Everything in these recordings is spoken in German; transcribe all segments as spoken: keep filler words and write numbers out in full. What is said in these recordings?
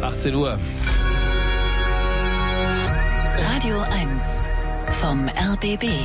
achtzehn Uhr. Radio eins vom R B B.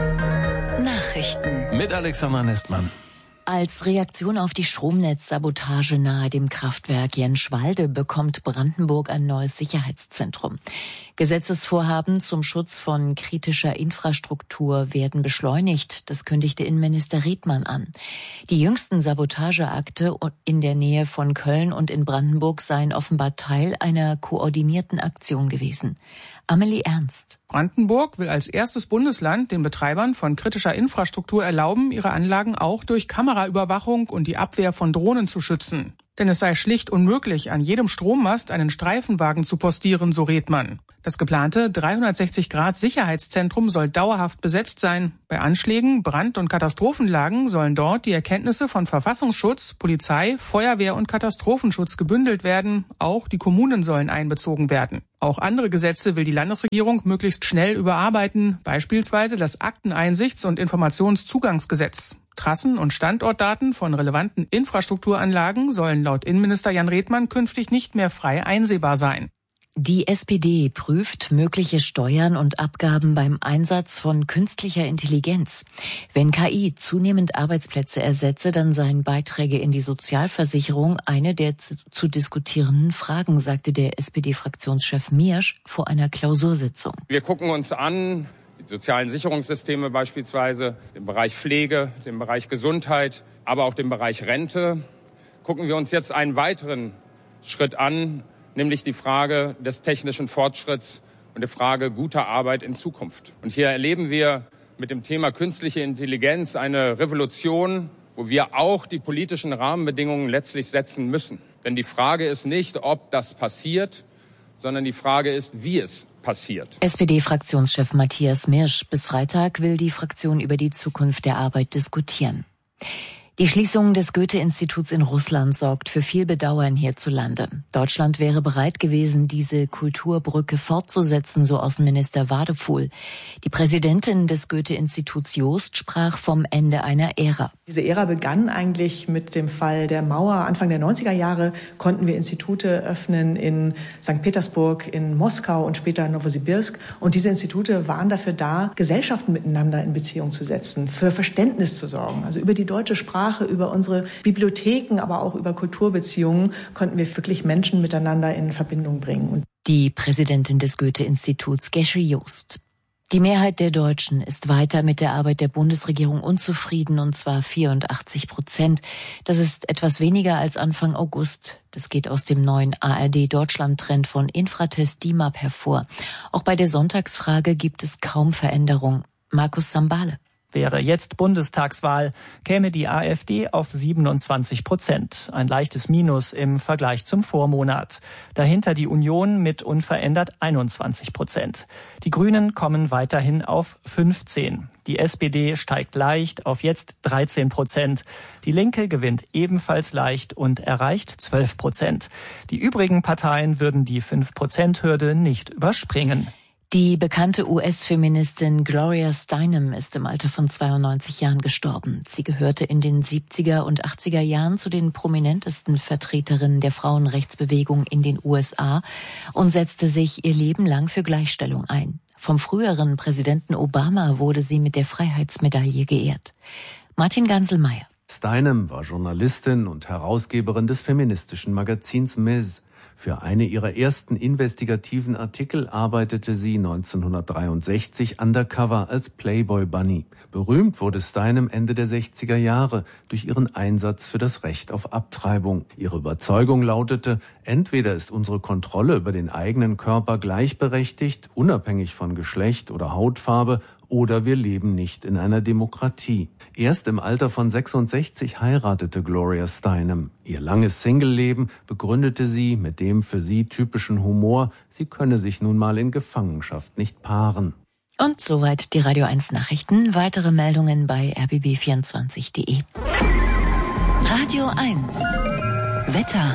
Nachrichten. Mit Alexandra Nestmann. Als Reaktion auf die Stromnetzsabotage nahe dem Kraftwerk Jenschwalde bekommt Brandenburg ein neues Sicherheitszentrum. Gesetzesvorhaben zum Schutz von kritischer Infrastruktur werden beschleunigt, das kündigte Innenminister Riedmann an. Die jüngsten Sabotageakte in der Nähe von Köln und in Brandenburg seien offenbar Teil einer koordinierten Aktion gewesen. Amelie Ernst. Brandenburg will als erstes Bundesland den Betreibern von kritischer Infrastruktur erlauben, ihre Anlagen auch durch Kameraüberwachung und die Abwehr von Drohnen zu schützen. Denn es sei schlicht unmöglich, an jedem Strommast einen Streifenwagen zu postieren, so Riedmann. Das geplante dreihundertsechzig Grad Sicherheitszentrum soll dauerhaft besetzt sein. Bei Anschlägen, Brand- und Katastrophenlagen sollen dort die Erkenntnisse von Verfassungsschutz, Polizei, Feuerwehr und Katastrophenschutz gebündelt werden. Auch die Kommunen sollen einbezogen werden. Auch andere Gesetze will die Landesregierung möglichst schnell überarbeiten, beispielsweise das Akteneinsichts- und Informationszugangsgesetz. Trassen- und Standortdaten von relevanten Infrastrukturanlagen sollen laut Innenminister Jan Redmann künftig nicht mehr frei einsehbar sein. Die S P D prüft mögliche Steuern und Abgaben beim Einsatz von künstlicher Intelligenz. Wenn K I zunehmend Arbeitsplätze ersetze, dann seien Beiträge in die Sozialversicherung eine der zu, zu diskutierenden Fragen, sagte der S P D-Fraktionschef Miersch vor einer Klausursitzung. Wir gucken uns an, die sozialen Sicherungssysteme beispielsweise, den Bereich Pflege, den Bereich Gesundheit, aber auch den Bereich Rente. Gucken wir uns jetzt einen weiteren Schritt an, nämlich die Frage des technischen Fortschritts und die Frage guter Arbeit in Zukunft. Und hier erleben wir mit dem Thema künstliche Intelligenz eine Revolution, wo wir auch die politischen Rahmenbedingungen letztlich setzen müssen. Denn die Frage ist nicht, ob das passiert, sondern die Frage ist, wie es passiert. S P D-Fraktionschef Matthias Miersch. Bis Freitag will die Fraktion über die Zukunft der Arbeit diskutieren. Die Schließung des Goethe-Instituts in Russland sorgt für viel Bedauern hierzulande. Deutschland wäre bereit gewesen, diese Kulturbrücke fortzusetzen, so Außenminister Wadefuhl. Die Präsidentin des Goethe-Instituts Joost sprach vom Ende einer Ära. Diese Ära begann eigentlich mit dem Fall der Mauer. Anfang der neunziger Jahre konnten wir Institute öffnen in Sankt Petersburg, in Moskau und später in Nowosibirsk. Und diese Institute waren dafür da, Gesellschaften miteinander in Beziehung zu setzen, für Verständnis zu sorgen. Also über die deutsche Sprache, über unsere Bibliotheken, aber auch über Kulturbeziehungen konnten wir wirklich Menschen miteinander in Verbindung bringen. Die Präsidentin des Goethe-Instituts, Gesche Joost. Die Mehrheit der Deutschen ist weiter mit der Arbeit der Bundesregierung unzufrieden, und zwar vierundachtzig Prozent. Das ist etwas weniger als Anfang August. Das geht aus dem neuen A R D-Deutschland-Trend von Infratest D I M A P hervor. Auch bei der Sonntagsfrage gibt es kaum Veränderung. Markus Sambale. Wäre jetzt Bundestagswahl, käme die AfD auf siebenundzwanzig Prozent. Ein leichtes Minus im Vergleich zum Vormonat. Dahinter die Union mit unverändert einundzwanzig Prozent. Die Grünen kommen weiterhin auf fünfzehn. Die S P D steigt leicht auf jetzt dreizehn Prozent. Die Linke gewinnt ebenfalls leicht und erreicht zwölf Prozent. Die übrigen Parteien würden die fünf Prozent Hürde nicht überspringen. Die bekannte U S-Feministin Gloria Steinem ist im Alter von zweiundneunzig Jahren gestorben. Sie gehörte in den siebziger und achtziger Jahren zu den prominentesten Vertreterinnen der Frauenrechtsbewegung in den U S A und setzte sich ihr Leben lang für Gleichstellung ein. Vom früheren Präsidenten Obama wurde sie mit der Freiheitsmedaille geehrt. Martin Ganselmeier. Steinem war Journalistin und Herausgeberin des feministischen Magazins Ms. Für eine ihrer ersten investigativen Artikel arbeitete sie neunzehnhundertdreiundsechzig undercover als Playboy Bunny. Berühmt wurde Steinem Ende der sechziger Jahre durch ihren Einsatz für das Recht auf Abtreibung. Ihre Überzeugung lautete, entweder ist unsere Kontrolle über den eigenen Körper gleichberechtigt, unabhängig von Geschlecht oder Hautfarbe, oder wir leben nicht in einer Demokratie. Erst im Alter von sechsundsechzig heiratete Gloria Steinem. Ihr langes Singleleben begründete sie mit dem für sie typischen Humor, sie könne sich nun mal in Gefangenschaft nicht paaren. Und soweit die Radio eins Nachrichten. Weitere Meldungen bei r b b vierundzwanzig punkt d e. Radio eins Wetter.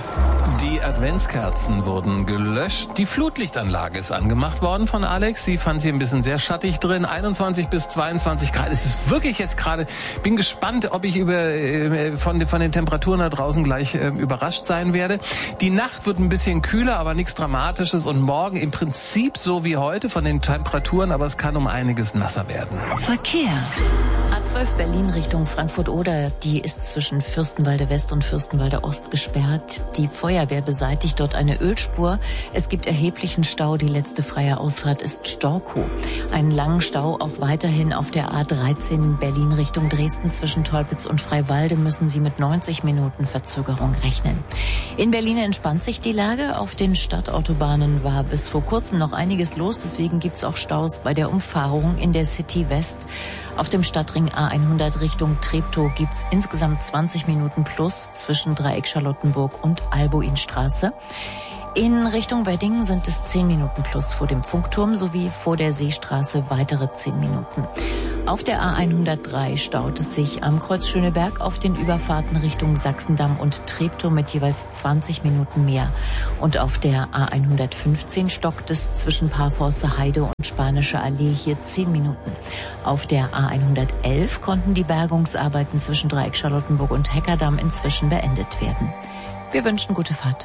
Die Adventskerzen wurden gelöscht. Die Flutlichtanlage ist angemacht worden von Alex. Sie fand sie ein bisschen sehr schattig drin. einundzwanzig bis zweiundzwanzig Grad. Es ist wirklich jetzt gerade, bin gespannt, ob ich über äh, von, von den Temperaturen da draußen gleich äh, überrascht sein werde. Die Nacht wird ein bisschen kühler, aber nichts Dramatisches. Und morgen im Prinzip so wie heute von den Temperaturen, aber es kann um einiges nasser werden. Verkehr. A zwölf Berlin Richtung Frankfurt-Oder, die ist zwischen Fürstenwalde West und Fürstenwalde Ost gesperrt. Die Feuerwehr beseitigt dort eine Ölspur. Es gibt erheblichen Stau. Die letzte freie Ausfahrt ist Storkow. Einen langen Stau auch weiterhin auf der A dreizehn Berlin Richtung Dresden zwischen Teupitz und Freiwalde müssen Sie mit neunzig Minuten Verzögerung rechnen. In Berlin entspannt sich die Lage. Auf den Stadtautobahnen war bis vor kurzem noch einiges los. Deswegen gibt's auch Staus bei der Umfahrung in der City West. Auf dem Stadtring A hundert Richtung Treptow gibt's insgesamt zwanzig Minuten plus zwischen Dreieck Charlottenburg und Albuinstraße. In Richtung Wedding sind es zehn Minuten plus vor dem Funkturm sowie vor der Seestraße weitere zehn Minuten. Auf der A hundertdrei staut es sich am Kreuz Schöneberg auf den Überfahrten Richtung Sachsendamm und Treptow mit jeweils zwanzig Minuten mehr. Und auf der A hundertfünfzehn stockt es zwischen Parforster Heide und Spanische Allee hier zehn Minuten. Auf der A hundertelf konnten die Bergungsarbeiten zwischen Dreieck Charlottenburg und Heckerdamm inzwischen beendet werden. Wir wünschen gute Fahrt.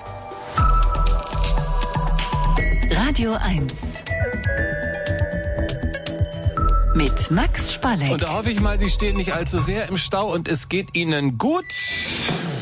Radio eins mit Max Spalleck. Und da hoffe ich mal, Sie stehen nicht allzu sehr im Stau und es geht Ihnen gut.